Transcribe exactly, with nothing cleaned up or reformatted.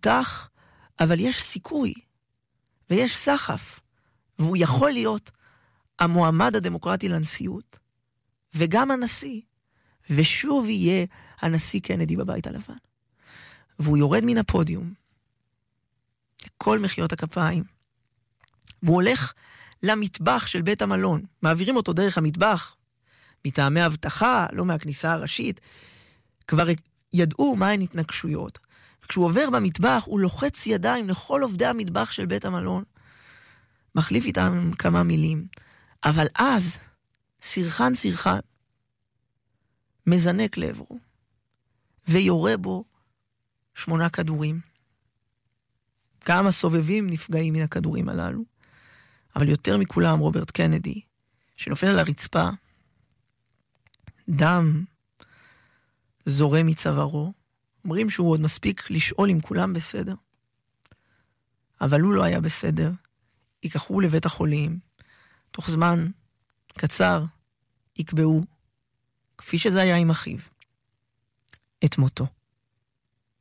מנותח, אבל יש סיכוי, ויש סחף, והוא יכול להיות המועמד הדמוקרטי לנשיאות, וגם הנשיא, ושוב יהיה הנשיא קנדי בבית הלבן. והוא יורד מן הפודיום, כל מחיאות הכפיים, והוא הולך למטבח של בית המלון, מעבירים אותו דרך המטבח, מטעמי הבטחה, לא מהכניסה הראשית, כבר ידעו מהן התנגשויות. וכשהוא עובר במטבח, הוא לוחץ ידיים לכל עובדי המטבח של בית המלון, מחליף איתם כמה מילים, אבל אז, סרחן סרחן, מזנק לעברו, ויורה בו שמונה כדורים. כמה סובבים נפגעים מן הכדורים הללו, אבל יותר מכולם רוברט קנדי, שנופל על הרצפה, דם זורם מצווארו, אומרים שהוא עוד מספיק לשאול אם כולם בסדר. אבל הוא לא היה בסדר. ייקחו לבית החולים, תוך זמן קצר יקבעו, כפי שזה היה עם אחיו, את מותו.